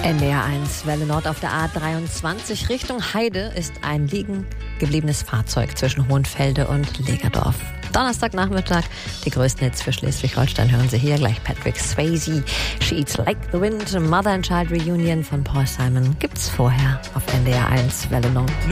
NDR 1 Welle Nord auf der A23 Richtung Heide ist ein liegen gebliebenes Fahrzeug zwischen Hohenfelde und Legerdorf. Donnerstagnachmittag, die größten Hits für Schleswig-Holstein hören Sie hier gleich. Patrick Swayze, She Eats Like the Wind, Mother and Child Reunion von Paul Simon gibt's vorher auf NDR 1 Welle Nord.